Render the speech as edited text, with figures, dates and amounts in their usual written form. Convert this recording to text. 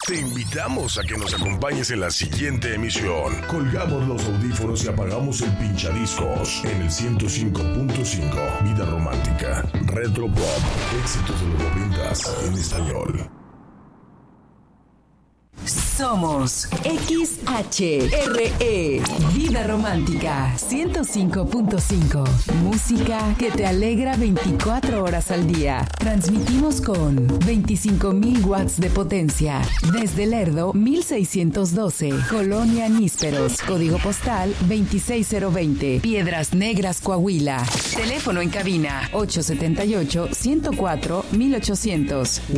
Te invitamos a que nos acompañes en la siguiente emisión. Colgamos los audífonos y apagamos el pinchadiscos en el 105.5. Vida romántica, retro pop, éxitos de los 90 en español. Somos XHRE, Vida Romántica 105.5. Música que te alegra 24 horas al día. Transmitimos con 25.000 watts de potencia. Desde Lerdo, 1612. Colonia Nísperos. Código postal 26020. Piedras Negras, Coahuila. Teléfono en cabina 878-104-1800.